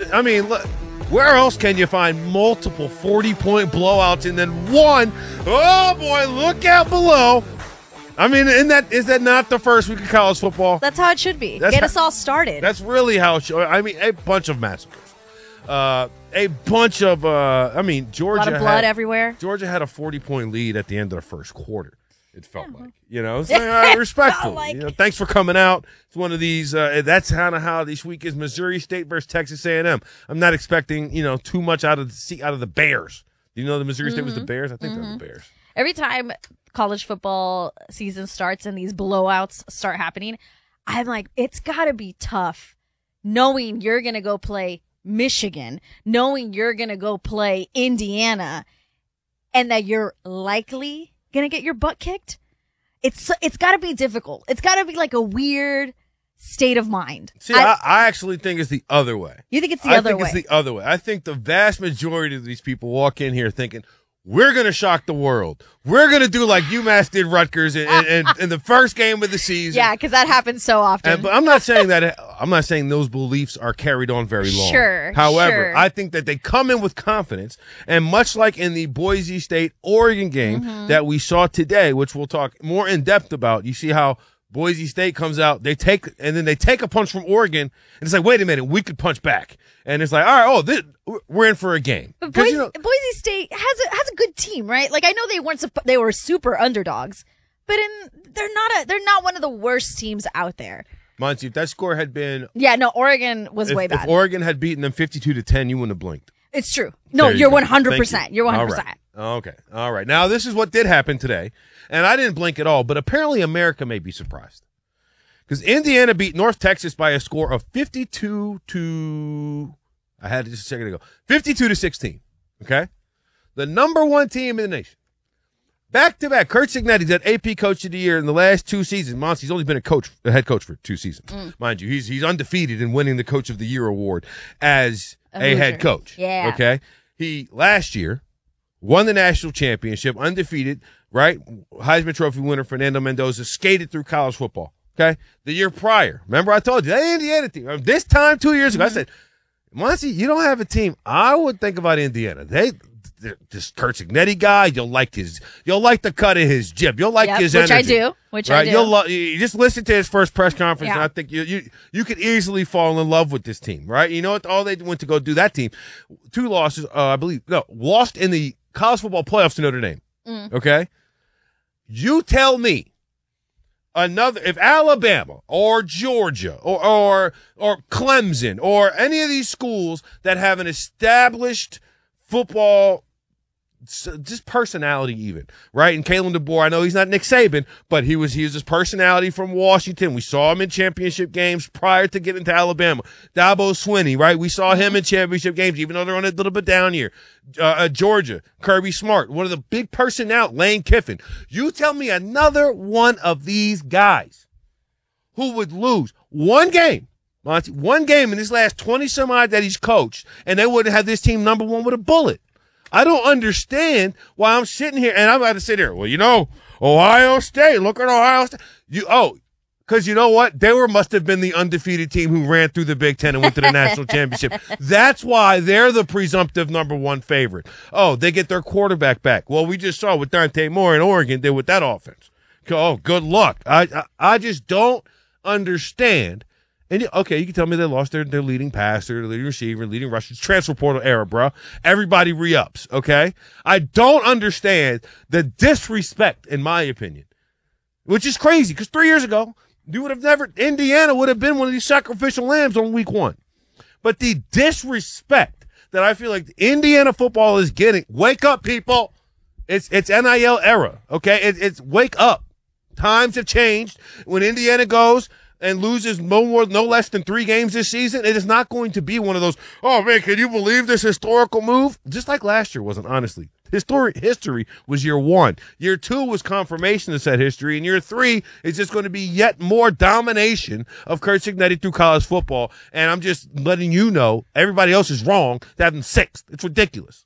I mean, look, where else can you find multiple 40-point blowouts and then one? Oh boy, look out below. I mean, is that not the first week of college football? That's how it should be. Get us all started. That's really how it should. I mean, a bunch of massacres. A bunch of, Georgia. A lot of blood everywhere. Georgia had a 40-point lead at the end of the first quarter. It felt like, it's respectful. Thanks for coming out. It's one of these. That's kind of how this week is. Missouri State versus Texas A&M. I'm not expecting too much out of the Bears. Do you know the Missouri State was the Bears? I think they're the Bears. Every time college football season starts and these blowouts start happening, I'm like, it's got to be tough knowing you're going to go play Michigan, knowing you're going to go play Indiana, and that you're likely going to get your butt kicked. It's got to be difficult. It's got to be like a weird state of mind. See, I actually think it's the other way. You think it's the other way? I think it's the other way. I think the vast majority of these people walk in here thinking, we're going to shock the world. We're going to do like UMass did Rutgers in the first game of the season. Yeah, because that happens so often. But I'm not saying that. I'm not saying those beliefs are carried on very long. Sure. However, I think that they come in with confidence, and much like in the Boise State-Oregon game that we saw today, which we'll talk more in depth about, you see how Boise State comes out, they take a punch from Oregon, and it's like, wait a minute, we could punch back. And it's like, all right, we're in for a game. But Boise State has a good team, right? Like, I know they were super underdogs, but they're not one of the worst teams out there. Monty, if that score had been Oregon was way bad. If Oregon had beaten them 52-10, you wouldn't have blinked. It's true. No, you're 100%. You're 100%. All right. Okay. All right. Now, this is what did happen today, and I didn't blink at all, but apparently America may be surprised. Because Indiana beat North Texas by a score of 52-16. Okay? The number one team in the nation. Back-to-back. Curt Cignetti's at AP Coach of the Year in the last 2 seasons. Monty's only been a head coach for 2 seasons. Mind you, he's undefeated in winning the Coach of the Year award as a head coach. Yeah. Okay? He, last year, won the national championship, undefeated, right? Heisman Trophy winner Fernando Mendoza skated through college football. Okay? The year prior. Remember I told you, that Indiana team. This time 2 years ago, I said, Monty, you don't have a team. I would think about Indiana. This Curt Cignetti guy, you'll like the cut of his jib. You'll like his energy. Which I do. You just listen to his first press conference, and I think you could easily fall in love with this team, right? You know what? All they went to go do that team. 2 losses, I believe. No, lost in the college football playoffs to Notre Dame. Okay? You tell me if Alabama or Georgia or Clemson or any of these schools that have an established football just personality even, right? And Kalen DeBoer, I know he's not Nick Saban, but he was his personality from Washington. We saw him in championship games prior to getting to Alabama. Dabo Swinney, right? We saw him in championship games, even though they're on a little bit down here. Georgia, Kirby Smart, one of the big personnel, Lane Kiffin. You tell me another one of these guys who would lose one game, Monty, one game in his last 20 some odd that he's coached, and they wouldn't have this team number one with a bullet. I don't understand why I'm sitting here and I'm about to sit here. Well, Ohio State. Look at Ohio State. Because you know what? They must have been the undefeated team who ran through the Big Ten and went to the national championship. That's why they're the presumptive number one favorite. Oh, they get their quarterback back. Well, we just saw what Dante Moore in Oregon did with that offense. Oh, good luck. I just don't understand. And you can tell me they lost their leading passer, their leading receiver, leading rusher. It's transfer portal era, bro. Everybody re-ups, okay? I don't understand the disrespect, in my opinion, which is crazy because 3 years ago, Indiana would have been one of these sacrificial lambs on week 1. But the disrespect that I feel like Indiana football is getting, wake up, people. It's NIL era, okay? It's wake up. Times have changed. When Indiana goes and loses no less than 3 games this season, it is not going to be one of those, oh, man, can you believe this historical move? Just like last year wasn't, honestly. History was year 1. Year 2 was confirmation of said history, and year 3 is just going to be yet more domination of Curt Cignetti through college football, and I'm just letting you know everybody else is wrong to have them 6th. It's ridiculous.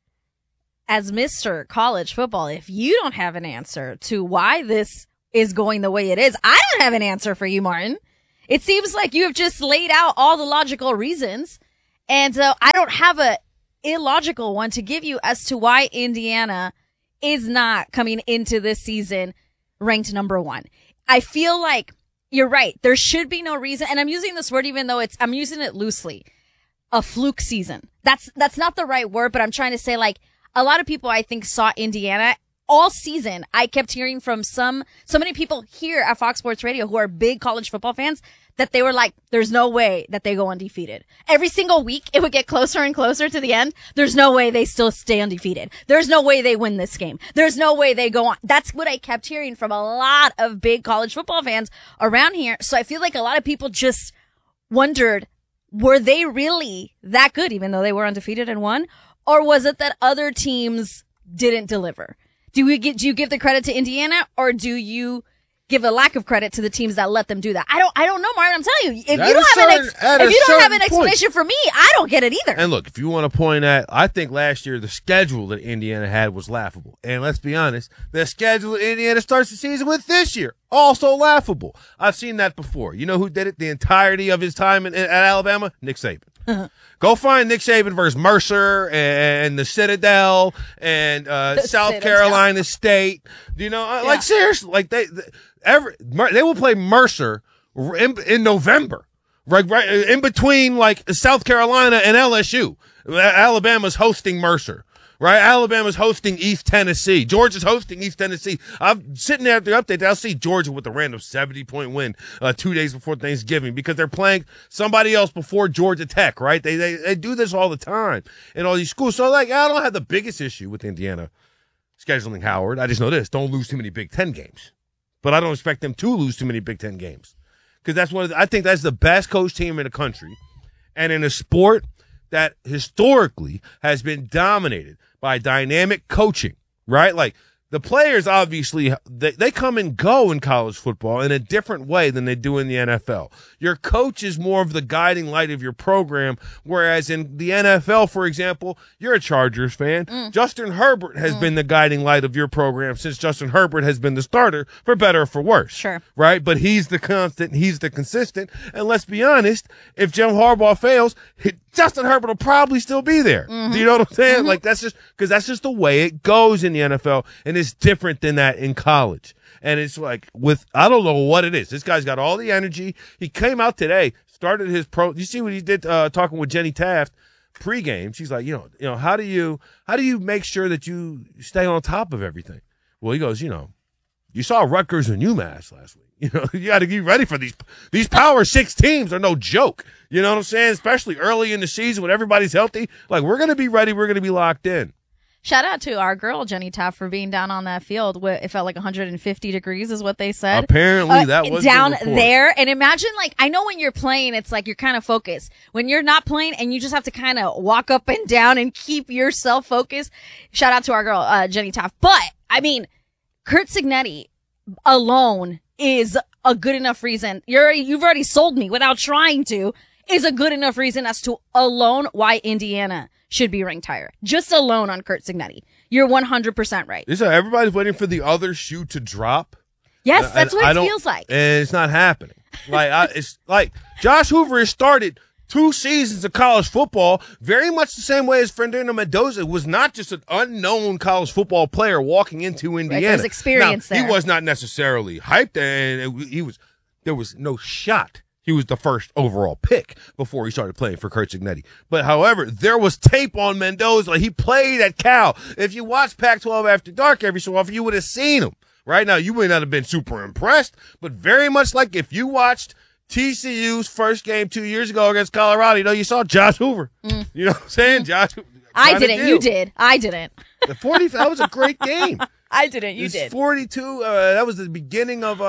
As Mr. College Football, if you don't have an answer to why this is going the way it is, I don't have an answer for you, Martin. It seems like you have just laid out all the logical reasons, And so I don't have a illogical one to give you as to why Indiana is not coming into this season ranked number 1. I feel like you're right. There should be no reason. And I'm using this word even though I'm using it loosely. A fluke season. That's not the right word, but I'm trying to say like a lot of people I think saw Indiana all season. I kept hearing from so many people here at Fox Sports Radio who are big college football fans that they were like, there's no way that they go undefeated. Every single week, it would get closer and closer to the end. There's no way they still stay undefeated. There's no way they win this game. There's no way they go on. That's what I kept hearing from a lot of big college football fans around here. So I feel like a lot of people just wondered, were they really that good, even though they were undefeated and won? Or was it that other teams didn't deliver? Do you give the credit to Indiana, or do you give a lack of credit to the teams that let them do that? I don't know, Martin. I'm telling you, if you don't have an explanation for me, I don't get it either. And look, if you want to point at, I think last year the schedule that Indiana had was laughable. And let's be honest, the schedule that Indiana starts the season with this year, also laughable. I've seen that before. You know who did it the entirety of his time at Alabama? Nick Saban. Go find Nick Saban versus Mercer and the Citadel and South Carolina State. You know, like seriously, like they will play Mercer in November, right in between like South Carolina and LSU. Alabama's hosting Mercer. Right, Alabama's hosting East Tennessee. Georgia's hosting East Tennessee. I'm sitting there at the update. I'll see Georgia with a random 70-point win 2 days before Thanksgiving because they're playing somebody else before Georgia Tech. Right? They do this all the time in all these schools. So like, I don't have the biggest issue with Indiana scheduling Howard. I just know this: don't lose too many Big Ten games. But I don't expect them to lose too many Big Ten games because I think that's the best coach team in the country, and in a sport that historically has been dominated by dynamic coaching, right? Like the players, obviously, they come and go in college football in a different way than they do in the NFL. Your coach is more of the guiding light of your program, whereas in the NFL, for example, you're a Chargers fan. Justin Herbert has been the guiding light of your program since Justin Herbert has been the starter, for better or for worse. Sure. Right? But he's the constant, he's the consistent. And let's be honest, if Jim Harbaugh fails, Justin Herbert will probably still be there. Do you know what I'm saying? Like that's just the way it goes in the NFL, and it's different than that in college. And it's like I don't know what it is. This guy's got all the energy. He came out today, started his you see what he did talking with Jenny Taft pregame. She's like, you know, how do you make sure that you stay on top of everything? Well, he goes, you saw Rutgers and UMass last week. You know, you got to get ready for these Power 6 teams are no joke. You know what I'm saying? Especially early in the season when everybody's healthy. Like, we're going to be ready. We're going to be locked in. Shout out to our girl, Jenny Taft, for being down on that field. It felt like 150 degrees is what they said. Apparently that was down there. And imagine, like, I know when you're playing, it's like you're kind of focused. When you're not playing and you just have to kind of walk up and down and keep yourself focused. Shout out to our girl, Jenny Taft. But, I mean, Curt Cignetti alone is a good enough reason. You've already sold me without trying to, is a good enough reason as to alone why Indiana should be ranked higher. Just alone on Curt Cignetti. You're 100% right. Everybody's waiting for the other shoe to drop. Yes, that's what it feels like. And it's not happening. It's like Josh Hoover has started 2 seasons of college football very much the same way as Fernando Mendoza was not just an unknown college football player walking into Indiana. Right, there's experience there. He was not necessarily hyped, and there was no shot. He was the first overall pick before he started playing for Curt Cignetti. But however, there was tape on Mendoza. He played at Cal. If you watch Pac-12 After Dark every so often, you would have seen him. Right now, you may not have been super impressed, but very much like if you watched TCU's first game 2 years ago against Colorado, you saw Josh Hoover. You know what I'm saying? Josh. I didn't. You did. I didn't. That was a great game. I didn't. You did. 42. That was the beginning of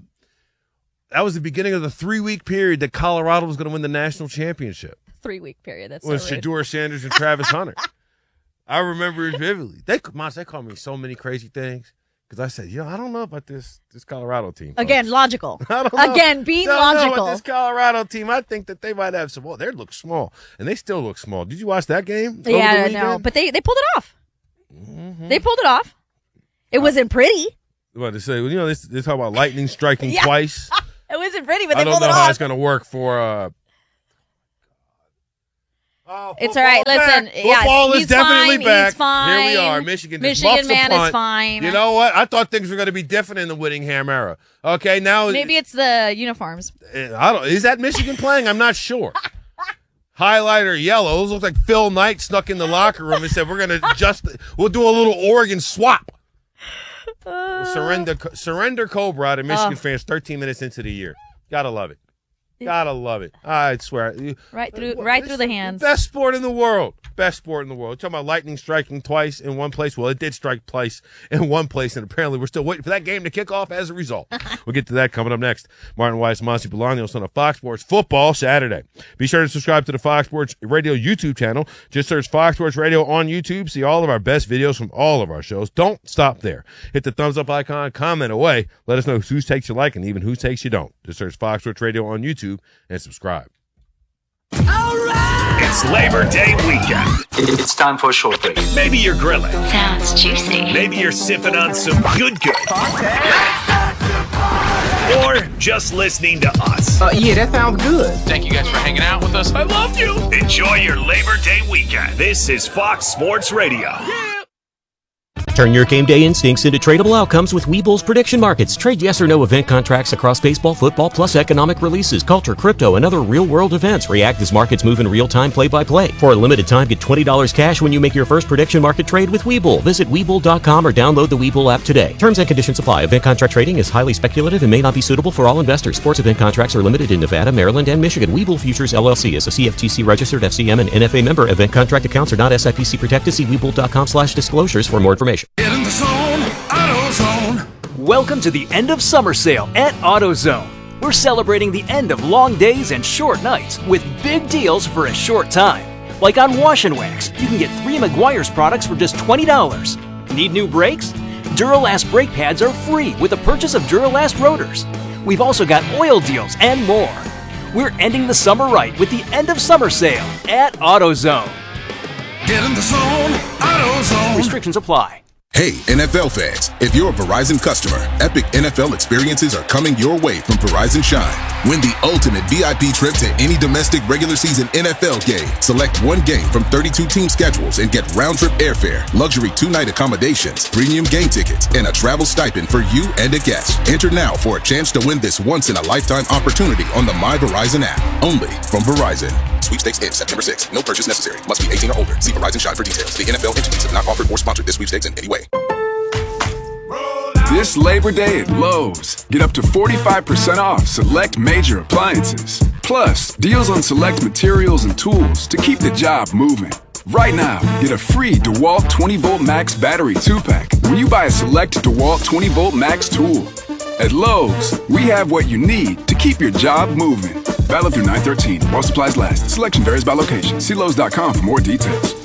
the 3-week period that Colorado was going to win the national championship. 3-week period. That's with so rude. Shedeur Sanders and Travis Hunter. I remember it vividly. They called me so many crazy things because I said, I don't know about this Colorado team. Folks. Again, logical. I don't know. Again, being logical. Know this Colorado team, I think that they might have some. Well, they look small, and they still look small. Did you watch that game? Yeah, no, but they pulled it off. Mm-hmm. They pulled it off. It wasn't pretty. What to say? They talk about lightning striking twice. It wasn't pretty, but they pulled it off. I don't know how it's going to work for. Oh, it's all right. Listen, football is definitely back. He's fine. Here we are. Michigan man is fine. You know what? I thought things were going to be different in the Whittingham era. Okay, now maybe it's the uniforms. Is that Michigan playing? I'm not sure. Highlighter yellow. Those look like Phil Knight snuck in the locker room and said, "We're going to we'll do a little Oregon swap." Surrender Cobra out of Michigan fans 13 minutes into the year. Gotta love it. Gotta love it. I swear. Right through the hands. Best sport in the world. Best sport in the world. Talking about lightning striking twice in one place. Well, it did strike twice in one place, and apparently we're still waiting for that game to kick off as a result. We'll get to that coming up next. Martin Weiss, Monty Bolaños on a Fox Sports Football Saturday. Be sure to subscribe to the Fox Sports Radio YouTube channel. Just search Fox Sports Radio on YouTube. See all of our best videos from all of our shows. Don't stop there. Hit the thumbs up icon, comment away. Let us know whose takes you like and even whose takes you don't. Just search Fox Sports Radio on YouTube and subscribe. All right! It's Labor Day weekend. It's time for a short break. Maybe you're grilling. Sounds juicy. Maybe you're sipping on some good. Or just listening to us. Yeah, that sounds good. Thank you guys for hanging out with us. I love you. Enjoy your Labor Day weekend. This is Fox Sports Radio. Yeah. Turn your game day instincts into tradable outcomes with Webull's prediction markets. Trade yes or no event contracts across baseball, football, plus economic releases, culture, crypto, and other real-world events. React as markets move in real-time, play-by-play. For a limited time, get $20 cash when you make your first prediction market trade with Webull. Visit Webull.com or download the Webull app today. Terms and conditions apply. Event contract trading is highly speculative and may not be suitable for all investors. Sports event contracts are limited in Nevada, Maryland, and Michigan. Webull Futures, LLC is a CFTC-registered FCM and NFA member. Event contract accounts are not SIPC protected. See Webull.com/disclosures for more information. Get in the zone, AutoZone. Welcome to the end of summer sale at AutoZone. We're celebrating the end of long days and short nights with big deals for a short time. Like on Wash and Wax, you can get 3 Meguiar's products for just $20. Need new brakes? Duralast brake pads are free with the purchase of Duralast rotors. We've also got oil deals and more. We're ending the summer right with the end of summer sale at AutoZone. Get in the zone, AutoZone. Restrictions apply. Hey, NFL fans, if you're a Verizon customer, epic NFL experiences are coming your way from Verizon Shine. Win the ultimate VIP trip to any domestic regular season NFL game. Select one game from 32-team schedules and get round-trip airfare, luxury 2-night accommodations, premium game tickets, and a travel stipend for you and a guest. Enter now for a chance to win this once-in-a-lifetime opportunity on the My Verizon app. Only from Verizon. Sweepstakes ends September 6th. No purchase necessary. Must be 18 or older. See Verizon Shine for details. The NFL entities have not offered or sponsored this sweepstakes in any way. This Labor Day at Lowe's. Get up to 45% off select major appliances. Plus, deals on select materials and tools to keep the job moving. Right now, get a free DeWalt 20-volt Max battery 2-pack when you buy a select DeWalt 20-volt Max tool. At Lowe's, we have what you need to keep your job moving. Valid through 9/13 while supplies last. Selection varies by location. See Lowe's.com for more details.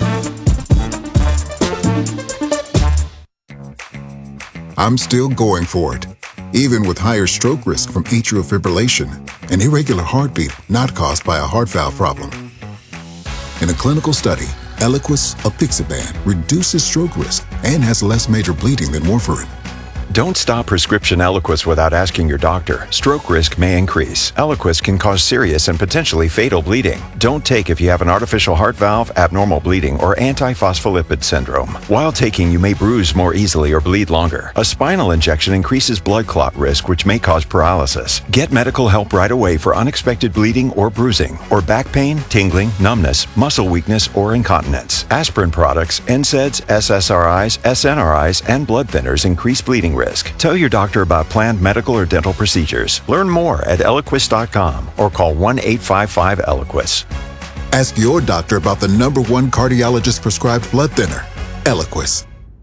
I'm still going for it, even with higher stroke risk from atrial fibrillation, an irregular heartbeat not caused by a heart valve problem. In a clinical study, Eliquis apixaban reduces stroke risk and has less major bleeding than warfarin. Don't stop prescription Eliquis without asking your doctor. Stroke risk may increase. Eliquis can cause serious and potentially fatal bleeding. Don't take if you have an artificial heart valve, abnormal bleeding, or antiphospholipid syndrome. While taking, you may bruise more easily or bleed longer. A spinal injection increases blood clot risk, which may cause paralysis. Get medical help right away for unexpected bleeding or bruising, or back pain, tingling, numbness, muscle weakness, or incontinence. Aspirin products, NSAIDs, SSRIs, SNRIs, and blood thinners increase bleeding risk. Tell your doctor about planned medical or dental procedures. Learn more at Eliquis.com or call 1-855-ELIQUIS. Ask your doctor about the #1 cardiologist prescribed blood thinner, Eliquis.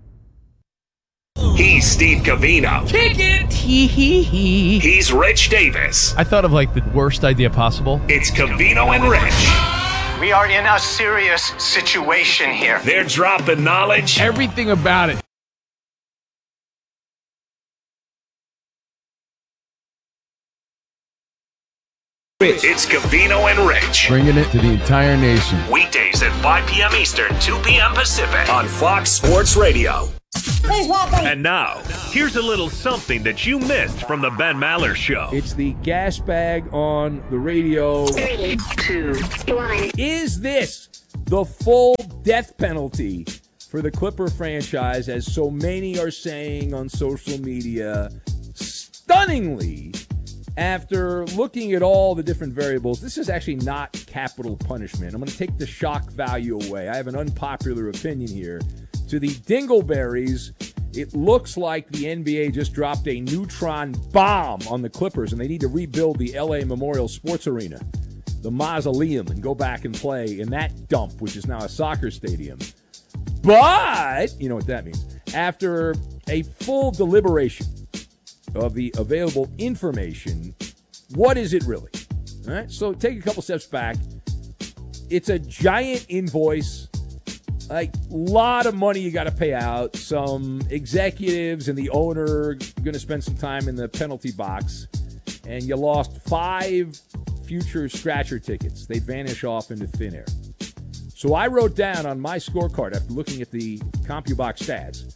He's Steve Covino. Kick it! He's Rich Davis. I thought of like the worst idea possible. It's Covino and Rich. We are in a serious situation here. They're dropping knowledge. Everything about it. It's Covino and Rich. Bringing it to the entire nation. Weekdays at 5 p.m. Eastern, 2 p.m. Pacific on Fox Sports Radio. And now, here's a little something that you missed from the Ben Maller Show. It's the gas bag on the radio. 3, 2, 1. Is this the full death penalty for the Clipper franchise, as so many are saying on social media. Stunningly, after looking at all the different variables, this is actually not capital punishment. I'm going to take the shock value away. I have an unpopular opinion here. To the Dingleberries, it looks like the NBA just dropped a neutron bomb on the Clippers, and they need to rebuild the LA Memorial Sports Arena, the mausoleum, and go back and play in that dump, which is now a soccer stadium. But, you know what that means. After a full deliberation of the available information, what is it really? All right, so take a couple steps back. It's a giant invoice, like a lot of money you got to pay out. Some executives and the owner going to spend some time in the penalty box, and you lost 5 future scratcher tickets. They vanish off into thin air. So I wrote down on my scorecard after looking at the CompuBox stats,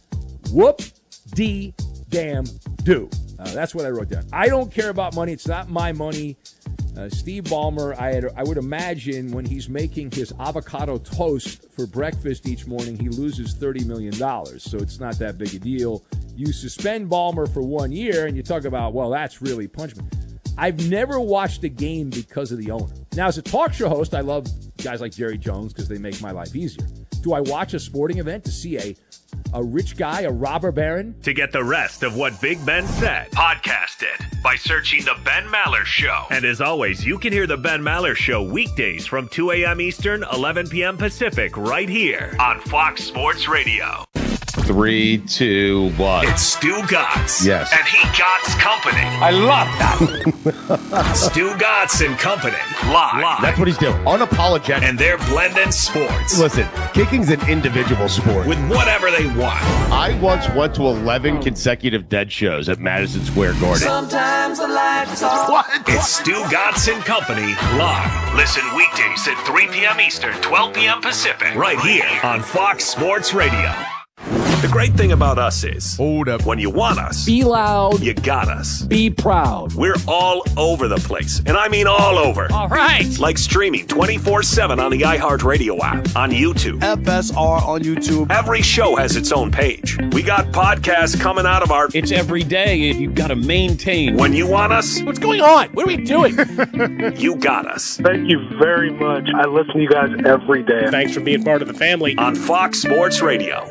whoop-dee-damn-do. That's what I wrote down. I don't care about money. It's not my money. Steve Ballmer, I would imagine when he's making his avocado toast for breakfast each morning, he loses $30 million. So it's not that big a deal. You suspend Ballmer for 1 year, and you talk about, well, that's really punishment. I've never watched a game because of the owner. Now, as a talk show host, I love guys like Jerry Jones because they make my life easier. Do I watch a sporting event to see a rich guy, a robber baron? To get the rest of what Big Ben said, podcast it by searching The Ben Maller Show. And as always, you can hear The Ben Maller Show weekdays from 2 a.m. Eastern, 11 p.m. Pacific, right here on Fox Sports Radio. 3, 2, 1. It's Stu Gatz. Yes. And he Gatz Company. I love that. Stu Gatz and Company. Live. That's what he's doing. Unapologetic. And they're blending sports. Listen, kicking's an individual sport. With whatever they want. I once went to 11 consecutive dead shows at Madison Square Garden. Sometimes the lights off. What? It's Stu Gatz and Company live. Listen weekdays at 3 p.m. Eastern, 12 p.m. Pacific. Right here on Fox Sports Radio. The great thing about us is, hold up, when you want us, be loud, you got us. Be proud. We're all over the place, and I mean all over. All right. Like streaming 24/7 on the iHeartRadio app, on YouTube. FSR on YouTube. Every show has its own page. We got podcasts coming out of our... It's every day, and you've got to maintain. When you want us... What's going on? What are we doing? You got us. Thank you very much. I listen to you guys every day. Thanks for being part of the family. On Fox Sports Radio.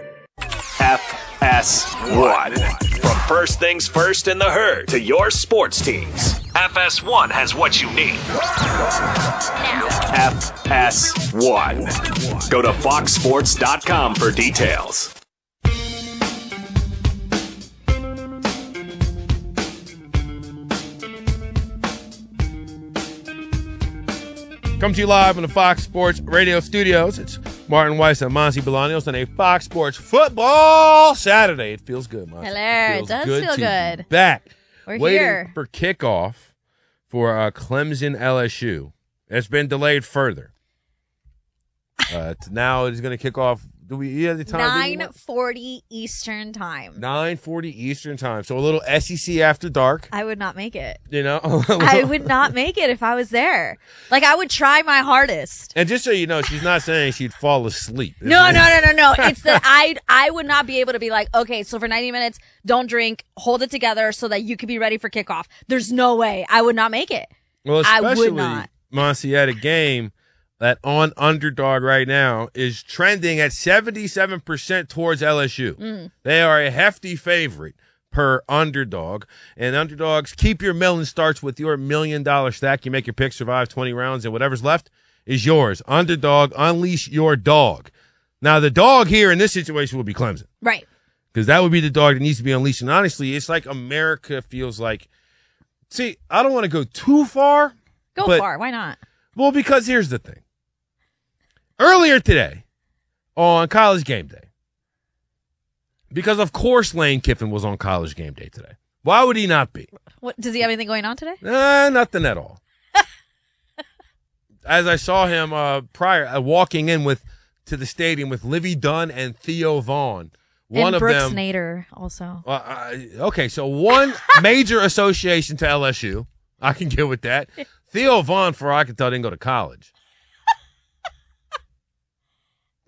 FS1. From first things first in the herd to your sports teams, FS1 has what you need. FS1. Go to foxsports.com for details. Come to you live in the Fox Sports Radio studios. It's Martin Weiss and Monty Bolaños on a Fox Sports Football Saturday. It feels good, Monty. Hello. It does feel good. Back. We're waiting here for kickoff for Clemson LSU. It's been delayed further. Now it's going to kick off. Do we have the time? 9:40 Eastern time. 9:40 Eastern time. So a little SEC after dark. I would not make it. You know? I would not make it if I was there. Like, I would try my hardest. And just so you know, she's not saying she'd fall asleep. No. It's that I would not be able to be like, okay, so for 90 minutes, don't drink, hold it together so that you could be ready for kickoff. There's no way. I would not make it. Well, especially, I would not. Monty, at a game that on Underdog right now is trending at 77% towards LSU. They are a hefty favorite per Underdog. And Underdogs, keep your million starts with your $1 million stack. You make your pick, survive 20 rounds, and whatever's left is yours. Underdog, unleash your dog. Now, the dog here in this situation will be Clemson. Right. Because that would be the dog that needs to be unleashed. And honestly, it's like America feels like, see, I don't want to go too far. Go far. Why not? Well, because here's the thing. Earlier today on College Game Day, because of course Lane Kiffin was on College Game Day today. Why would he not be? What, does he have anything going on today? Nothing at all. As I saw him prior walking in to the stadium with Livy Dunn and Theo Vaughn. One and of Brooks them. Nader also. Okay, so one major association to LSU. I can get with that. Theo Vaughn, for all I can tell, didn't go to college.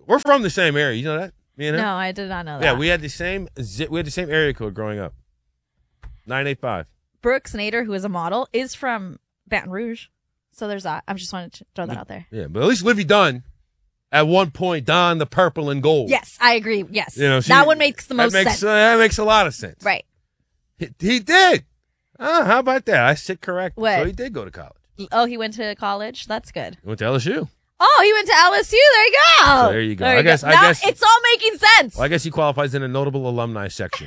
We're from the same area. You know that? Me and him? No, I did not know that. Yeah, we had the same area code growing up. 985. Brooke Nader, who is a model, is from Baton Rouge. So there's that. I just wanted to throw that out there. Yeah, but at least Livy Dunn, at one point, donned the purple and gold. Yes, I agree. Yes. You know, that one makes the most sense. That makes a lot of sense. Right. He did. Oh, how about that? I sit correct. What? So he did go to college. Oh, he went to college? That's good. He went to LSU. Oh, he went to LSU. There you go. So there you go. I guess it's all making sense. Well, I guess he qualifies in a notable alumni section.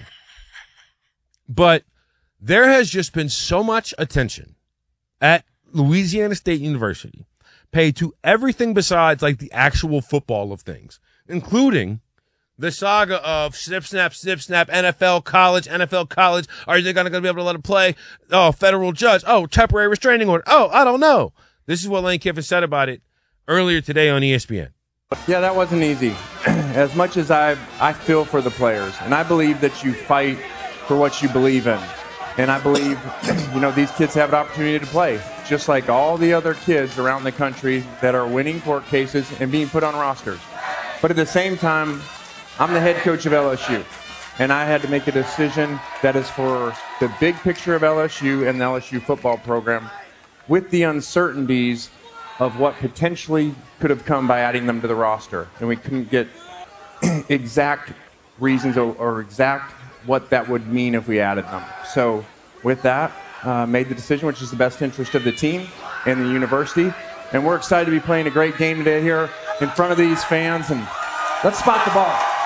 But there has just been so much attention at Louisiana State University paid to everything besides like the actual football of things, including the saga of snip, snap, NFL college. Are they going to be able to let him play? Oh, federal judge. Oh, temporary restraining order. Oh, I don't know. This is what Lane Kiffin said about it earlier today on ESPN. Yeah, that wasn't easy. As much as I feel for the players, and I believe that you fight for what you believe in. And I believe, these kids have an opportunity to play, just like all the other kids around the country that are winning court cases and being put on rosters. But at the same time, I'm the head coach of LSU, and I had to make a decision that is for the big picture of LSU and the LSU football program with the uncertainties of what potentially could have come by adding them to the roster. And we couldn't get exact reasons or exact what that would mean if we added them. So with that, made the decision, which is the best interest of the team and the university. And we're excited to be playing a great game today here in front of these fans. And let's spot the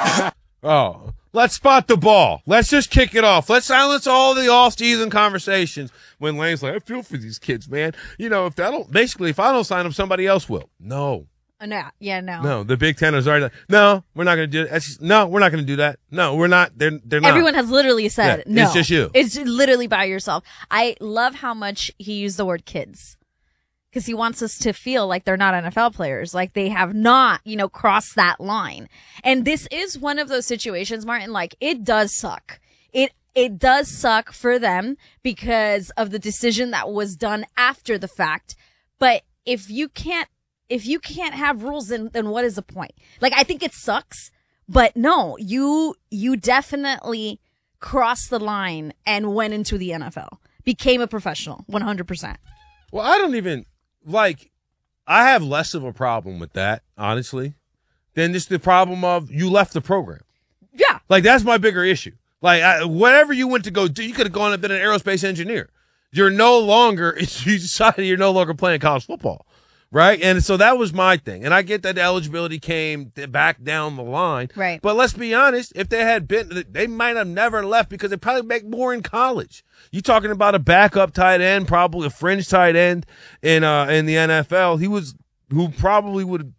ball. Let's spot the ball. Let's just kick it off. Let's silence all the off-season conversations when Lane's like, I feel for these kids, man. If I don't sign them, somebody else will. No. No. Yeah, no. No, the Big Ten is already like, no, we're not going to do it. No, we're not going to do that. No, we're not. They're not. Everyone has literally said no. It's just you. It's literally by yourself. I love how much he used the word kids because he wants us to feel like they're not NFL players, like they have not, crossed that line. And this is one of those situations, Martin, like it does suck. It does suck for them because of the decision that was done after the fact. But if you can't have rules, then what is the point? Like, I think it sucks, but no, you definitely crossed the line and went into the NFL, became a professional, 100%. Well, I don't even I have less of a problem with that, honestly, than just the problem of you left the program. Yeah. That's my bigger issue. Whatever you went to go do, you could have gone and been an aerospace engineer. You decided you're no longer playing college football. Right. And so that was my thing. And I get that the eligibility came back down the line. Right. But let's be honest, if they had been, they might have never left because they probably make more in college. You talking about a backup tight end, probably a fringe tight end in the NFL. Who probably would,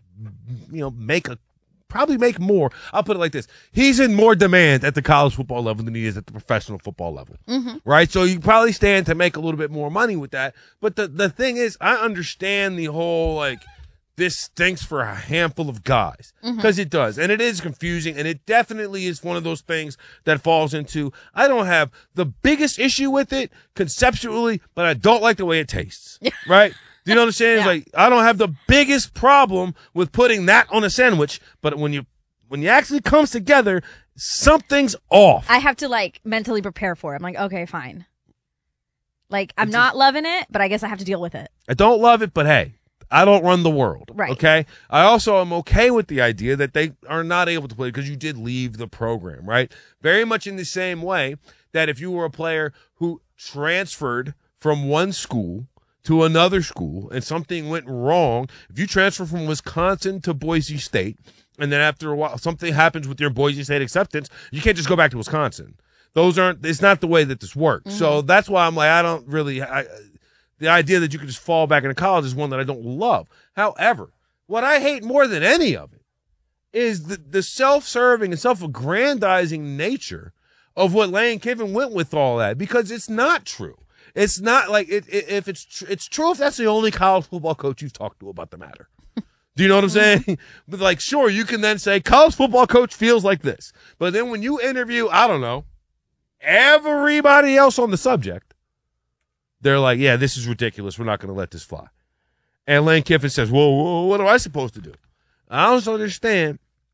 probably make more. I'll put it like this. He's in more demand at the college football level than he is at the professional football level. Mm-hmm. Right? So you probably stand to make a little bit more money with that. But the thing is, I understand the whole, this stinks for a handful of guys. Because it does. And it is confusing. And it definitely is one of those things that falls into, I don't have the biggest issue with it conceptually, but I don't like the way it tastes. Right? Do you know what I'm saying? Yeah. It's I don't have the biggest problem with putting that on a sandwich, but when you actually comes together, something's off. I have to mentally prepare for it. I'm like, okay, fine. I'm not loving it, but I guess I have to deal with it. I don't love it, but hey, I don't run the world. Right. Okay. I also am okay with the idea that they are not able to play because you did leave the program, right? Very much in the same way that if you were a player who transferred from one school to another school and something went wrong, if you transfer from Wisconsin to Boise State and then after a while something happens with your Boise State acceptance, you can't just go back to Wisconsin. It's not the way that this works. Mm-hmm. So that's why I'm I don't really, the idea that you could just fall back into college is one that I don't love. However, what I hate more than any of it is the self-serving and self-aggrandizing nature of what Lane Kiffin went with all that, because it's not true. It's not if it's true if that's the only college football coach you've talked to about the matter. Do you know what I'm saying? But sure, you can then say college football coach feels like this. But then when you interview, I don't know, everybody else on the subject, they're like, yeah, this is ridiculous. We're not going to let this fly. And Lane Kiffin says, well, what am I supposed to do? I don't understand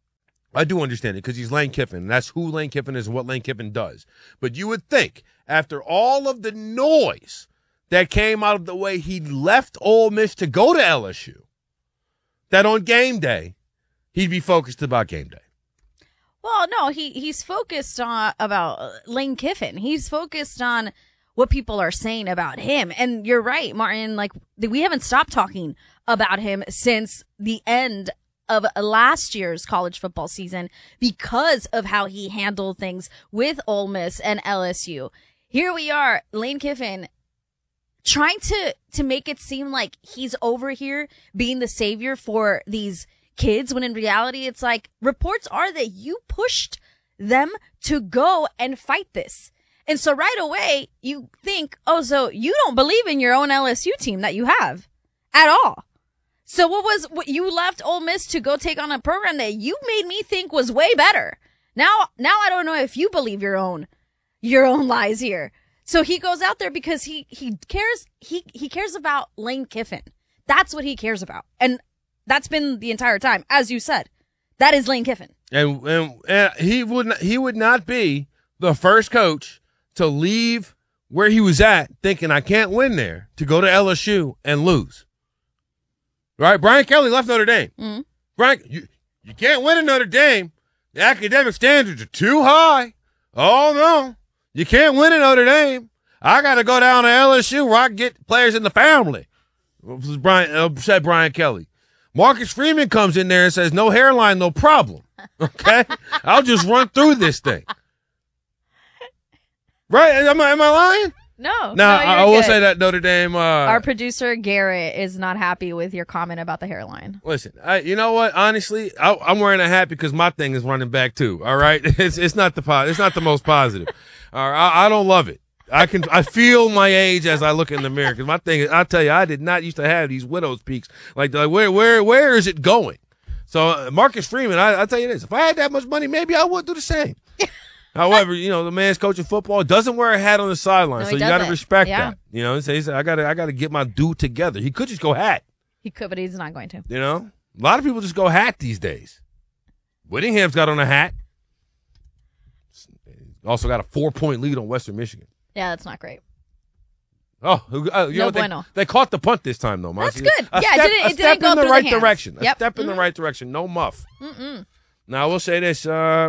I do understand it because he's Lane Kiffin, and that's who Lane Kiffin is and what Lane Kiffin does. But you would think, after all of the noise that came out of the way he left Ole Miss to go to LSU, that on game day, he'd be focused about game day. Well, no, he's focused on about Lane Kiffin. He's focused on what people are saying about him. And you're right, Martin, like we haven't stopped talking about him since the end of last year's college football season because of how he handled things with Ole Miss and LSU. Here we are, Lane Kiffin trying to make it seem like he's over here being the savior for these kids, when in reality it's like reports are that you pushed them to go and fight this. And so right away you think, oh, so you don't believe in your own LSU team that you have at all. So what you left Ole Miss to go take on a program that you made me think was way better. Now I don't know if you believe your own lies here. So he goes out there because he cares about Lane Kiffin. That's what he cares about. And that's been the entire time. As you said, that is Lane Kiffin. And he would not be the first coach to leave where he was at thinking I can't win there to go to LSU and lose. Right? Brian Kelly left Notre Dame. Mm-hmm. Brian, you can't win at Notre Dame. The academic standards are too high. Oh, no. You can't win at Notre Dame. I got to go down to LSU where I can get players in the family. Said Brian Kelly. Marcus Freeman comes in there and says, no hairline, no problem. Okay? I'll just run through this thing. Right? Am I lying? No. Now, I will good. say that Notre Dame. Our producer, Garrett, is not happy with your comment about the hairline. Listen, you know what? Honestly, I'm wearing a hat because my thing is running back too. All right? It's not the most positive. All right? I don't love it. I feel my age as I look in the mirror because my thing is, I'll tell you, I did not used to have these widow's peaks. Like where is it going? So Marcus Freeman, I'll tell you this: if I had that much money, maybe I would do the same. However, the man's coaching football, doesn't wear a hat on the sideline, so you got to respect that. He said, I got to get my due together. He could just go hat. He could, but he's not going to. A lot of people just go hat these days. Whittingham's got on a hat. Also got a 4-point lead on Western Michigan. Yeah, that's not great. Oh, no bueno. They caught the punt this time, though, Marcy. That's good. It didn't go in the through right the hands. direction. Yep. A step in the right direction. No muff. Mm-mm. Now, I will say this.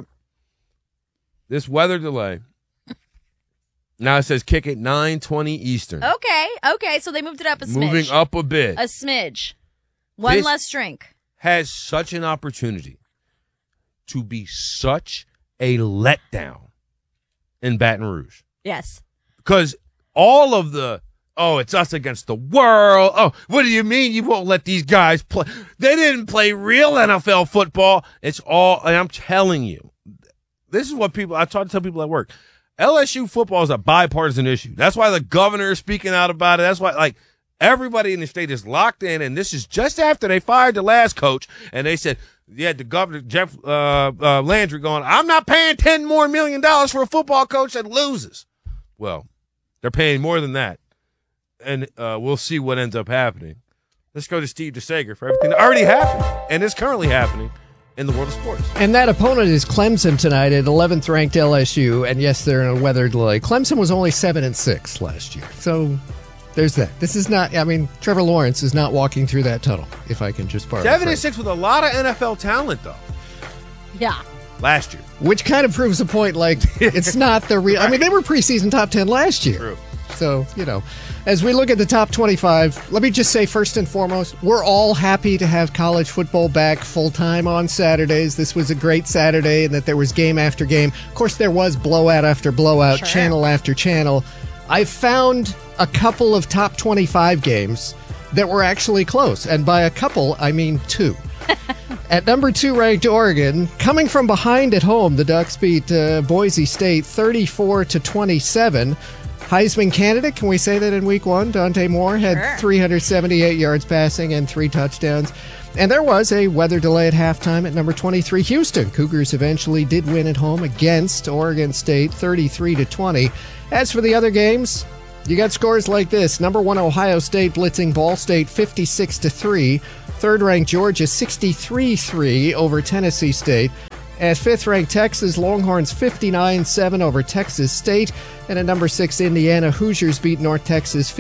This weather delay. Now it says kick at 9:20 Eastern. Okay. So they moved it up a smidge. Moving up a bit. A smidge. One less drink. Has such an opportunity to be such a letdown in Baton Rouge. Yes. Because all of it's us against the world. Oh, what do you mean you won't let these guys play? They didn't play real NFL football. It's all, and I'm telling you, this is what I try to tell people at work. LSU football is a bipartisan issue. That's why the governor is speaking out about it. That's why, everybody in the state is locked in, and this is just after they fired the last coach, and they said, the governor, Jeff Landry, going, I'm not paying $10 million for a football coach that loses. Well, they're paying more than that, and we'll see what ends up happening. Let's go to Steve DeSager for everything that already happened and is currently happening in the world of sports. And that opponent is Clemson tonight at 11th ranked LSU, and yes, they're in a weather delay. Clemson was only 7-6 last year, so there's that. This is not, Trevor Lawrence is not walking through that tunnel, if I can just borrow 7-6 with a lot of NFL talent, though. Yeah. Last year. Which kind of proves the point, it's not the real. Right. They were preseason top 10 last year. True. So, as we look at the top 25, let me just say first and foremost, we're all happy to have college football back full-time on Saturdays. This was a great Saturday and that there was game after game. Of course, there was blowout after blowout, channel after channel. I've found a couple of top 25 games that were actually close. And by a couple, I mean 2. At number 2 ranked Oregon, coming from behind at home, the Ducks beat Boise State 34-27. Heisman candidate, can we say that in week 1? Dante Moore had 378 yards passing and 3 touchdowns. And there was a weather delay at halftime at number 23, Houston. Cougars eventually did win at home against Oregon State 33-20. As for the other games, you got scores like this. Number 1, Ohio State blitzing Ball State 56-3. Third-ranked Georgia 63-3 over Tennessee State. At 5th-ranked Texas, Longhorns 59-7 over Texas State. And at number 6, Indiana, Hoosiers beat North Texas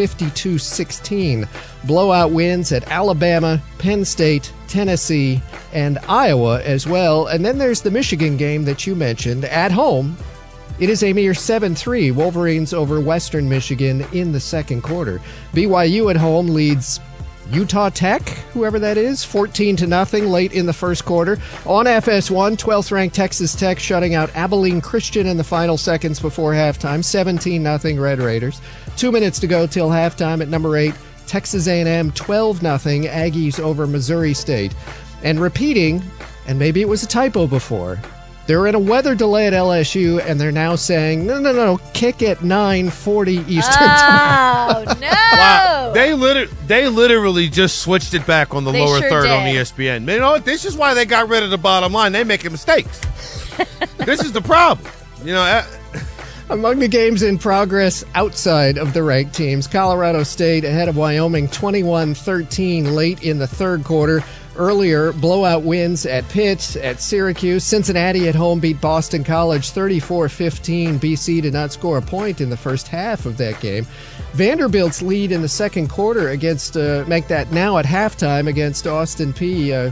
52-16. Blowout wins at Alabama, Penn State, Tennessee, and Iowa as well. And then there's the Michigan game that you mentioned at home. It is a mere 7-3 Wolverines over Western Michigan in the second quarter. BYU at home leads Utah Tech, whoever that is, 14-0 late in the first quarter. On FS1, 12th-ranked Texas Tech shutting out Abilene Christian in the final seconds before halftime, 17-0 Red Raiders. 2 minutes to go till halftime at number 8, Texas A&M 12-0 Aggies over Missouri State. And repeating, and maybe it was a typo before, they're in a weather delay at LSU, and they're now saying, no, kick at 9:40 Eastern Time. Oh, no. Wow. They literally just switched it back on the lower third on ESPN. You know what? This is why they got rid of the bottom line. They're making mistakes. This is the problem. You know, among the games in progress outside of the ranked teams, Colorado State ahead of Wyoming 21-13 late in the third quarter. Earlier, blowout wins at Pitt, at Syracuse. Cincinnati at home beat Boston College 34-15. BC did not score a point in the first half of that game. Vanderbilt's lead in the second quarter against, make that now at halftime against Austin Peay.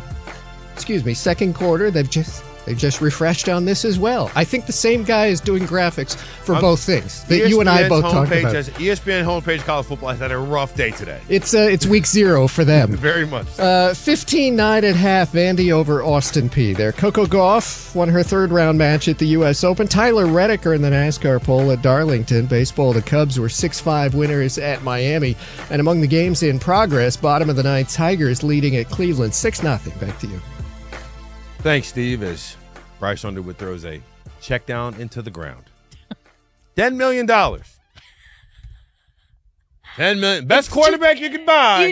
Second quarter, they've just refreshed on this as well. I think the same guy is doing graphics for both things that you and I both talked about. ESPN homepage college football has had a rough day today. It's week 0 for them. Very much. 15-9 at half, Vandy over Austin Peay. There, Coco Gauff won her third-round match at the U.S. Open. Tyler Reddick in the NASCAR pole at Darlington. Baseball, the Cubs were 6-5 winners at Miami. And among the games in progress, bottom of the ninth, Tigers leading at Cleveland 6-0. Back to you. Thanks, Steve, as Bryce Underwood throws a check down into the ground. $10 million. $10 million. Best quarterback you can buy.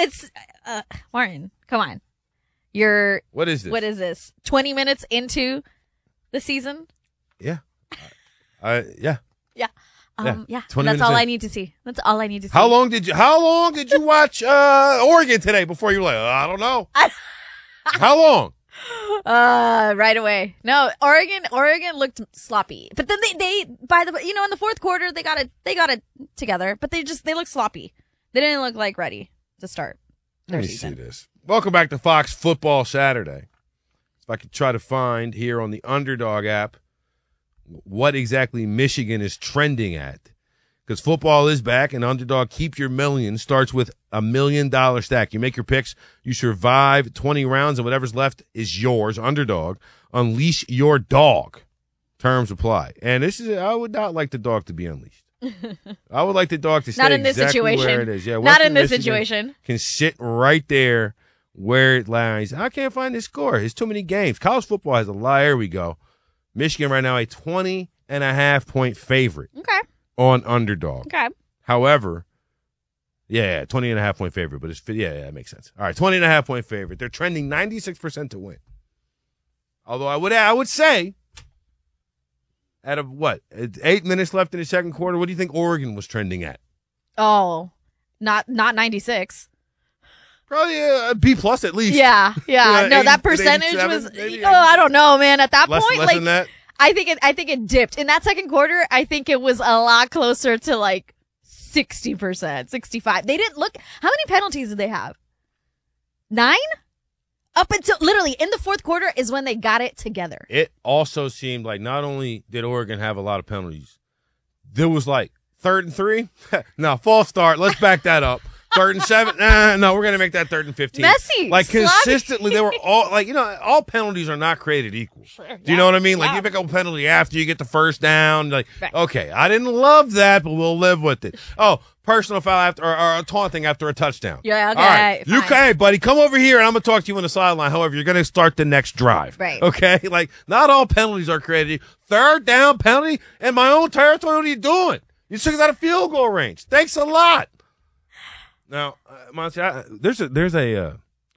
Martin, come on. What is this? What is this? 20 minutes into the season? Yeah. Yeah. Yeah. That's all I need to see. That's all I need to see. How long did you watch Oregon today before you were like, I don't know. How long? Right away. No, Oregon looked sloppy. But then they in the fourth quarter they got it together, but they looked sloppy. They didn't look like ready to start their season. See this. Welcome back to Fox Football Saturday. If I could try to find here on the Underdog app what exactly Michigan is trending at. Because football is back, and Underdog Keep Your Million starts with $1 million stack. You make your picks, you survive 20 rounds, and whatever's left is yours. Underdog, unleash your dog. Terms apply. And I would not like the dog to be unleashed. I would like the dog to stay exactly where it is. Yeah, not in this situation. Can sit right there where it lies. I can't find this score. It's too many games. College football has a lot. Here we go. Michigan right now a 20.5-point favorite. Okay. On Underdog. Okay. However, 20.5-point favorite, but it makes sense. All right, 20.5-point favorite. They're trending 96% to win. Although I would say, out of 8 minutes left in the second quarter, what do you think Oregon was trending at? Oh, not 96. Probably a B plus at least. Yeah. No, that percentage was. I don't know, man. At that point, less than that. I think it dipped in that second quarter. I think it was a lot closer to 60%, 65. They didn't look. How many penalties did they have? 9? Up until literally in the fourth quarter is when they got it together. It also seemed like not only did Oregon have a lot of penalties, there was 3rd and 3. No, false start. Let's back that up. 3rd and 7. No, we're going to make that 3rd and 15. Messy. Consistently, they were all all penalties are not created equal. Sure, Do you know what I mean? You pick up a penalty after you get the first down. Okay, I didn't love that, but we'll live with it. Oh, personal foul after or taunting after a touchdown. Yeah, okay. All right. Okay, buddy, come over here and I'm going to talk to you on the sideline. However, you're going to start the next drive. Right. Okay? Not all penalties are created. 3rd down penalty in my own territory. What are you doing? You took us out of field goal range. Thanks a lot. Now, Monty, there's a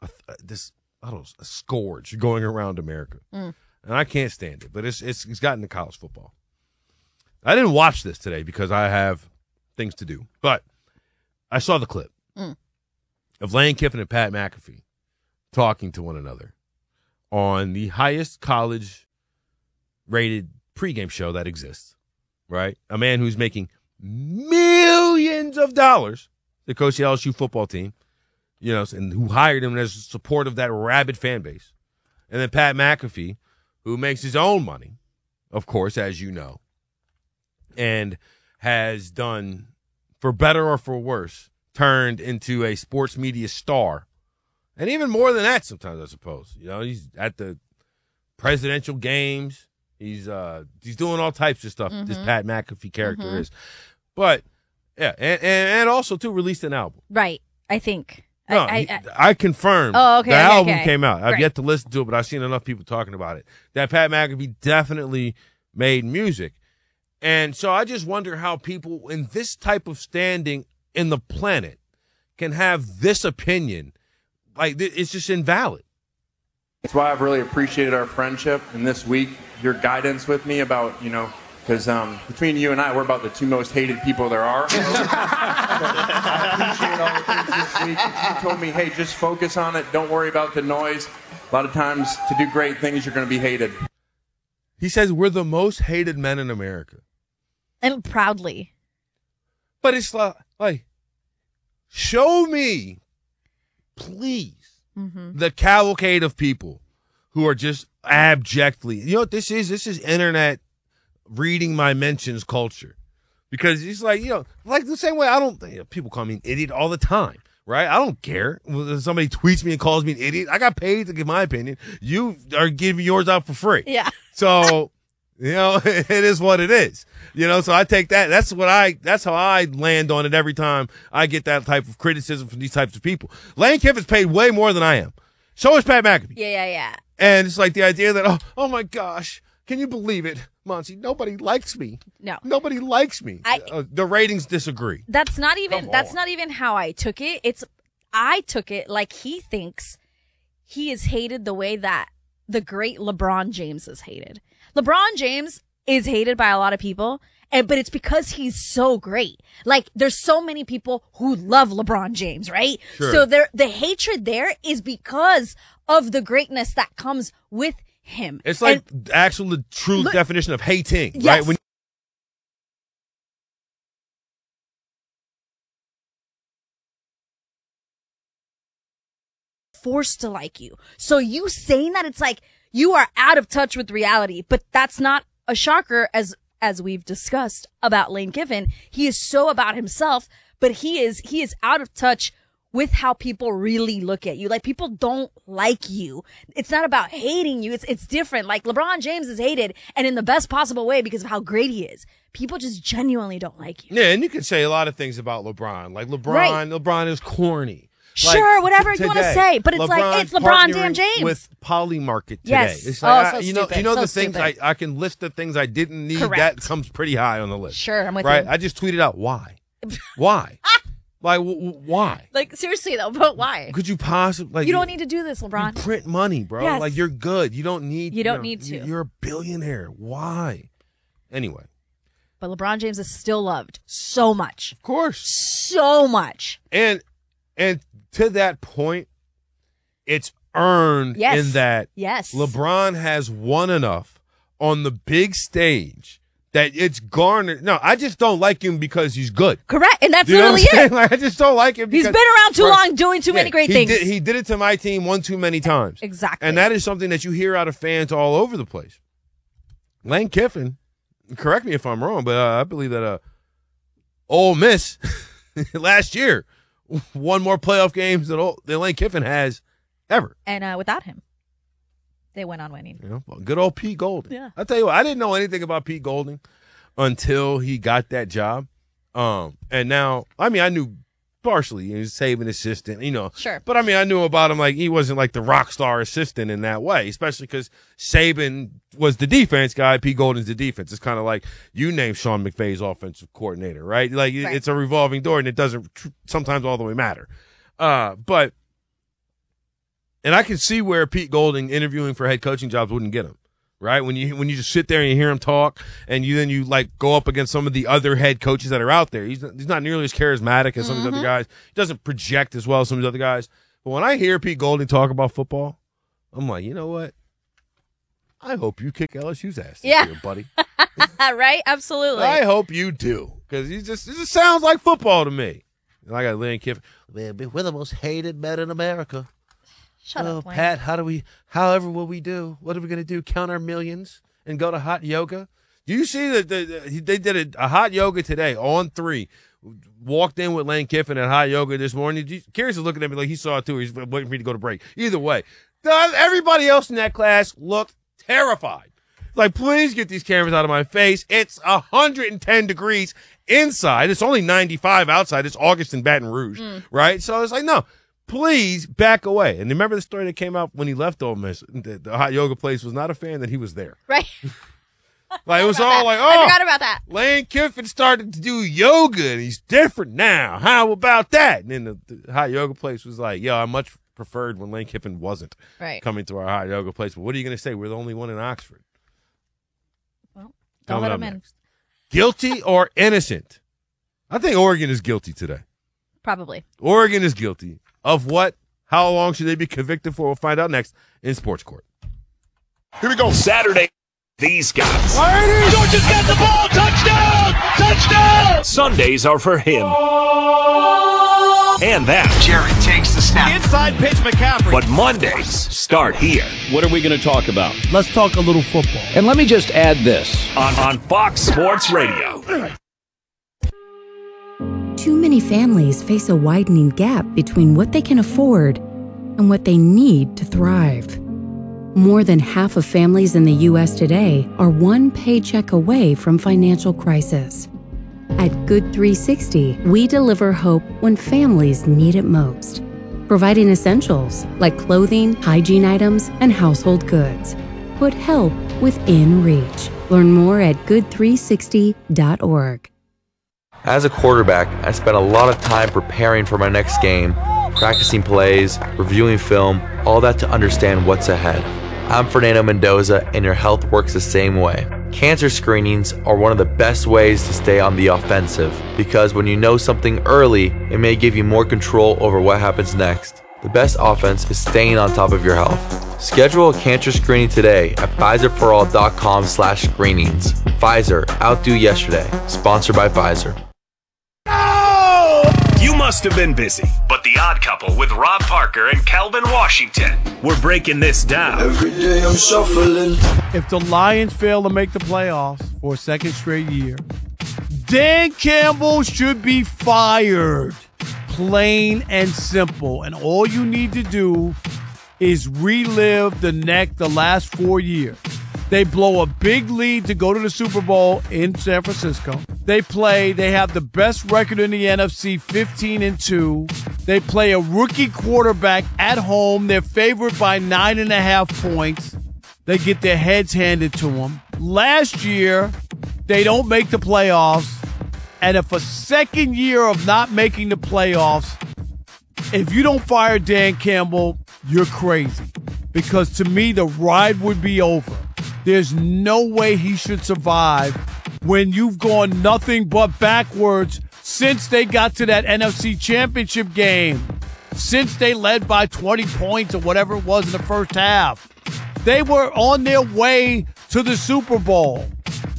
scourge going around America, and I can't stand it. But it's gotten to college football. I didn't watch this today because I have things to do, but I saw the clip of Lane Kiffin and Pat McAfee talking to one another on the highest college rated pregame show that exists, right? A man who's making millions of dollars to coach the LSU football team, and who hired him as support of that rabid fan base. And then Pat McAfee, who makes his own money, of course, as you know, and has done, for better or for worse, turned into a sports media star. And even more than that sometimes, I suppose. He's at the presidential games. He's doing all types of stuff. This Pat McAfee character is. But, yeah, and also, too, released an album. Right, I think. No, I confirmed. Oh, okay. The album okay. came out. I've Right. yet to listen to it, but I've seen enough people talking about it. That Pat McAfee definitely made music. And so I just wonder how people in this type of standing in the planet can have this opinion. Like, it's just invalid. That's why I've really appreciated our friendship, and this week, your guidance with me about, because between you and I, we're about the two most hated people there are. I appreciate all the things this week. You told me, hey, just focus on it. Don't worry about the noise. A lot of times, to do great things, you're going to be hated. He says we're the most hated men in America. And proudly. But it's like show me, please, the cavalcade of people who are just abjectly. You know what this is? This is internet reading my mentions culture. Because it's like, like the same way I don't, people call me an idiot all the time, right? I don't care. When somebody tweets me and calls me an idiot, I got paid to give my opinion. You are giving yours out for free. Yeah. So, it is what it is. So I take that. That's how I land on it every time I get that type of criticism from these types of people. Lane Kiffin's paid way more than I am. So is Pat McAfee. Yeah. And it's like the idea that, oh my gosh, can you believe it, Monty? Nobody likes me. No. Nobody likes me. The ratings disagree. That's not even how I took it. I took it like he thinks he is hated the way that the great LeBron James is hated. LeBron James is hated by a lot of people, but it's because he's so great. Like, there's so many people who love LeBron James, right? Sure. So the hatred there is because of the greatness that comes with him. It's like the true definition of hating, yes. right? Forced to like you. So you saying that, it's like you are out of touch with reality, but that's not a shocker as we've discussed about Lane Kiffin. He is so about himself, but he is out of touch with how people really look at you. Like, people don't like you. It's not about hating you. It's different. Like, LeBron James is hated, and in the best possible way because of how great he is. People just genuinely don't like you. Yeah, and you can say a lot of things about LeBron. Like, LeBron is corny. Sure, whatever you want to say, but it's it's LeBron damn James with Polymarket today. Yes. It's like, so you stupid. know So the things stupid. I can list the things I didn't need. Correct. That comes pretty high on the list. Sure, I'm with right? you. I just tweeted out why. Like, why? Like, seriously though, but why? Could you possibly? Like, You don't need to do this, LeBron. You print money, bro. Yes. Like, you're good. You don't need. You don't need to. You're a billionaire. Why? Anyway. But LeBron James is still loved so much. Of course. So much. And to that point, it's earned in that LeBron has won enough on the big stage that it's garnered. No, I just don't like him because he's good. Correct. And that's You know literally what I'm saying? it. Like, I just don't like him. He's because- been around too Right. long doing too many great things. He did it to my team one too many times. Exactly. And that is something that you hear out of fans all over the place. Lane Kiffin, correct me if I'm wrong, but I believe that Ole Miss last year won more playoff games than Lane Kiffin has ever. And without him, they went on winning. Good old Pete Golding. Yeah. I'll tell you what, I didn't know anything about Pete Golding until he got that job. And now, I knew partially, he was Saban assistant, Sure. But I knew about him, like, he wasn't like the rock star assistant in that way, especially because Saban was the defense guy, Pete Golding's the defense. It's kind of like you name Sean McVay's offensive coordinator, right? Like, It's a revolving door, and it doesn't sometimes all the way matter. And I can see where Pete Golding interviewing for head coaching jobs wouldn't get him. Right? When you just sit there and you hear him talk and you like go up against some of the other head coaches that are out there. He's not nearly as charismatic as some of these other guys. He doesn't project as well as some of these other guys. But when I hear Pete Golding talk about football, I'm like, you know what? I hope you kick LSU's ass this year, buddy. Right? Absolutely. I hope you do, because it just sounds like football to me. And I got Lane Kiffin. We're the most hated men in America. Shut up, Lane. Pat, however will we do? What are we going to do? Count our millions and go to hot yoga? Do you see that they did a hot yoga today on 3? Walked in with Lane Kiffin at hot yoga this morning. Curious is looking at me like he saw it too. He's waiting for me to go to break. Either way, everybody else in that class looked terrified. Like, please get these cameras out of my face. It's 110 degrees inside. It's only 95 outside. It's August in Baton Rouge, right? So it's like, no, please back away. And remember the story that came out when he left Ole Miss? The hot yoga place was not a fan that he was there. Right. Like, it was all like, I forgot about that. Lane Kiffin started to do yoga, and he's different now. How about that? And then the hot yoga place was like, yo, I much preferred when Lane Kiffin wasn't coming to our hot yoga place. But what are you going to say? We're the only one in Oxford. Well, don't let him in. Guilty or innocent? I think Oregon is guilty today. Probably. Oregon is guilty. Of what? How long should they be convicted for? We'll find out next in Sports Court. Here we go. Saturday. These guys. Georgia's got the ball. Touchdown! Touchdown! Sundays are for him. And that. Jared takes the snap. Inside pitch, McCaffrey. But Mondays start here. What are we going to talk about? Let's talk a little football. And let me just add this. On Fox Sports Radio. Too many families face a widening gap between what they can afford and what they need to thrive. More than half of families in the U.S. today are one paycheck away from financial crisis. At Good 360, we deliver hope when families need it most, providing essentials like clothing, hygiene items, and household goods. Put help within reach. Learn more at good360.org. As a quarterback, I spent a lot of time preparing for my next game, practicing plays, reviewing film, all that to understand what's ahead. I'm Fernando Mendoza, and your health works the same way. Cancer screenings are one of the best ways to stay on the offensive, because when you know something early, it may give you more control over what happens next. The best offense is staying on top of your health. Schedule a cancer screening today at PfizerForAll.com/screenings. Pfizer, outdo yesterday. Sponsored by Pfizer. You must have been busy, but The Odd Couple with Rob Parker and Calvin Washington. We're breaking this down. Every day I'm shuffling. If the Lions fail to make the playoffs for a second straight year, Dan Campbell should be fired. Plain and simple. And all you need to do is relive the last 4 years. They blow a big lead to go to the Super Bowl in San Francisco. They have the best record in the NFC, 15-2. They play a rookie quarterback at home. They're favored by 9.5 points. They get their heads handed to them. Last year, they don't make the playoffs. And if a second year of not making the playoffs, if you don't fire Dan Campbell, you're crazy. Because to me, the ride would be over. There's no way he should survive when you've gone nothing but backwards since they got to that NFC Championship game, since they led by 20 points or whatever it was in the first half. They were on their way to the Super Bowl.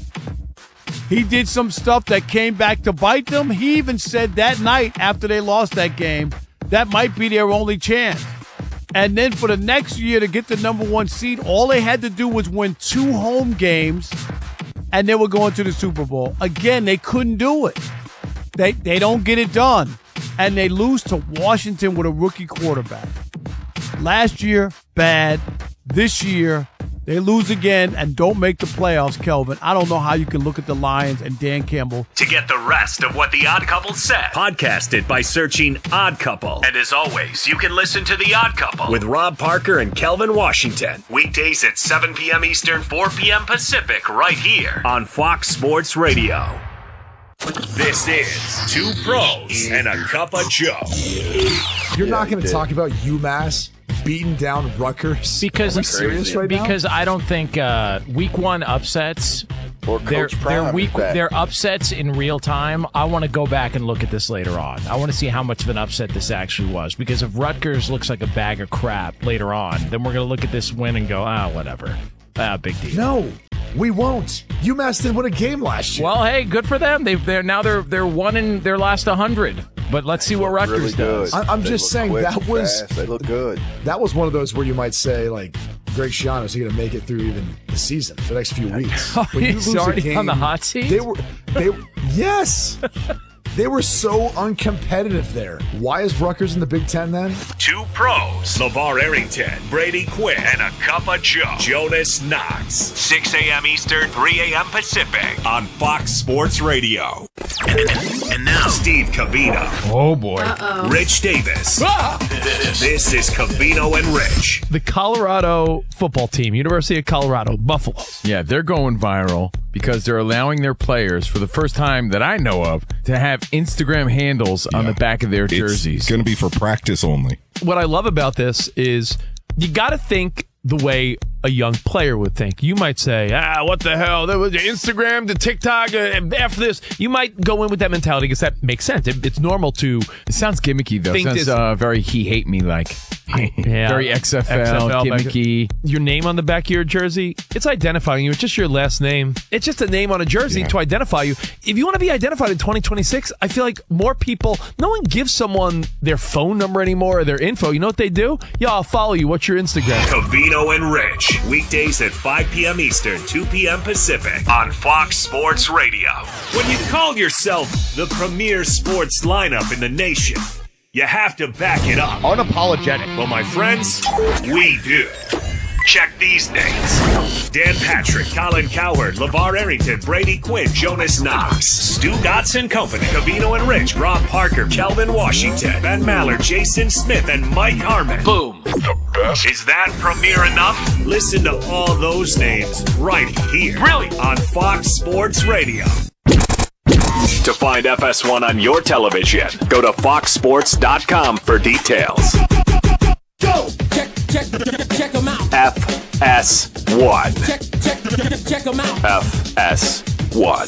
He did some stuff that came back to bite them. He even said that night after they lost that game, that might be their only chance. And then for the next year to get the number 1 seed, all they had to do was win 2 home games, and they were going to the Super Bowl. Again, they couldn't do it. They don't get it done. And they lose to Washington with a rookie quarterback. Last year, bad. This year, they lose again and don't make the playoffs, Kelvin. I don't know how you can look at the Lions and Dan Campbell. To get the rest of what The Odd Couple said, podcast it by searching Odd Couple. And as always, you can listen to The Odd Couple with Rob Parker and Kelvin Washington. Weekdays at 7 p.m. Eastern, 4 p.m. Pacific, right here on Fox Sports Radio. This is Two Pros and a Cup of Joe. You're not going to talk about UMass beating down Rutgers? Because are we serious right now? Because I don't think week 1 upsets. They're upsets in real time. I want to go back and look at this later on. I want to see how much of an upset this actually was. Because if Rutgers looks like a bag of crap later on, then we're going to look at this win and go, whatever. Big deal. No, we won't. UMass didn't win a game last year. Well, hey, good for them. They're one in their last 100. But let's see what Rutgers really does. I'm just saying that was fast. They look good. That was one of those where you might say, like, Greg Schiano, is he going to make it through even the season, the next few weeks? When you lose already a game, on the hot seat? Yes. They were so uncompetitive there. Why is Rutgers in the Big Ten then? Two pros, LeVar Arrington, Brady Quinn, and a cup of Joe, Jonas Knox. 6 a.m. Eastern, 3 a.m. Pacific on Fox Sports Radio. And now, Steve Covino. Oh, boy. Rich Davis. This is Covino and Rich. The Colorado football team, University of Colorado, Buffaloes. Yeah, they're going viral because they're allowing their players, for the first time that I know of, to have Instagram handles on the back of their jerseys. It's going to be for practice only. What I love about this is you got to think the way a young player would think. You might say, what the hell? There was Instagram, the TikTok, after this. You might go in with that mentality because that makes sense. It's normal to... It sounds gimmicky, though. It sounds very he hate me like. Yeah. Very XFL gimmicky. Your name on the back of your jersey, it's identifying you. It's just your last name. It's just a name on a jersey to identify you. If you want to be identified in 2026, I feel like more people... No one gives someone their phone number anymore or their info. You know what they do? Yo, I'll follow you. What's your Instagram? Covino and Rich. Weekdays at 5 p.m. Eastern, 2 p.m. Pacific on Fox Sports Radio. When you call yourself the premier sports lineup in the nation, you have to back it up. Unapologetic. Well, my friends, we do. Check these names: Dan Patrick, Colin Cowherd, LeVar Arrington, Brady Quinn, Jonas Knox, Stu Gotts & Company, Covino and Rich, Rob Parker, Kelvin Washington, Ben Maller, Jason Smith, and Mike Harmon. Boom. The best. Is that premier enough? Listen to all those names right here. Brilliant. On Fox Sports Radio. To find FS1 on your television, go to foxsports.com for details. Go! Check them out. FS1. Check them out. FS1.